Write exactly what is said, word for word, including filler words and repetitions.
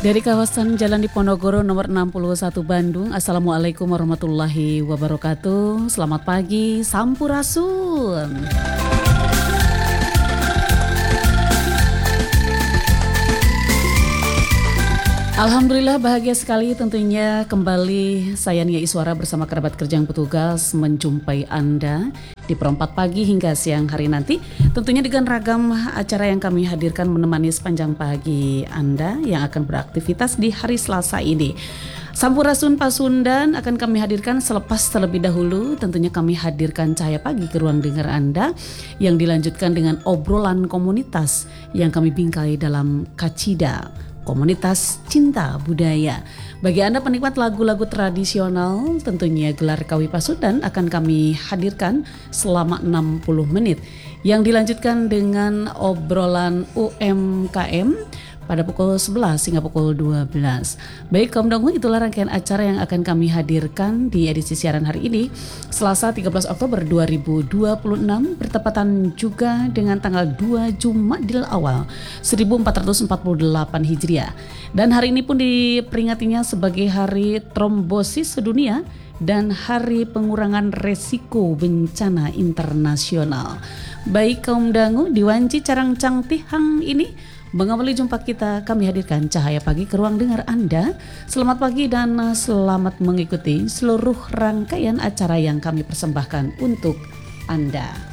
Dari kawasan Jalan Diponegoro nomor enam puluh satu Bandung. Assalamualaikum warahmatullahi wabarakatuh. Selamat pagi, Sampurasun. Alhamdulillah bahagia sekali tentunya kembali saya Nia Iswara bersama kerabat kerja yang petugas menjumpai Anda di perempat pagi hingga siang hari nanti. Tentunya dengan ragam acara yang kami hadirkan menemani sepanjang pagi Anda yang akan beraktivitas di hari Selasa ini. Sampurasun Pasundan akan kami hadirkan selepas terlebih dahulu. Tentunya kami hadirkan Cahaya Pagi ke ruang dengar Anda yang dilanjutkan dengan obrolan komunitas yang kami bingkai dalam Kacida, Komunitas Cinta Budaya. Bagi Anda penikmat lagu-lagu tradisional, tentunya gelar Kawi Pasundan akan kami hadirkan selama enam puluh menit yang dilanjutkan dengan obrolan U M K M pada pukul sebelas hingga pukul dua belas. Baik kaum dangu, itulah rangkaian acara yang akan kami hadirkan di edisi siaran hari ini Selasa tiga belas Oktober dua ribu dua puluh enam, bertepatan juga dengan tanggal dua Jumadil Awal seribu empat ratus empat puluh delapan Hijriah. Dan hari ini pun diperingatinya sebagai Hari Trombosis Sedunia dan Hari Pengurangan Resiko Bencana Internasional. Baik kaum dangu, di Wanci Carangcang Tihang ini mengawali jumpa kita, kami hadirkan Cahaya Pagi ke ruang dengar Anda. Selamat pagi dan selamat mengikuti seluruh rangkaian acara yang kami persembahkan untuk Anda.